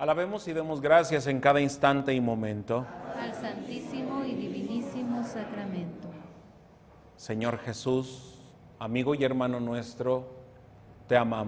Alabemos y demos gracias en cada instante y momento. Al Santísimo y Divinísimo Sacramento. Señor Jesús, amigo y hermano nuestro, te amamos.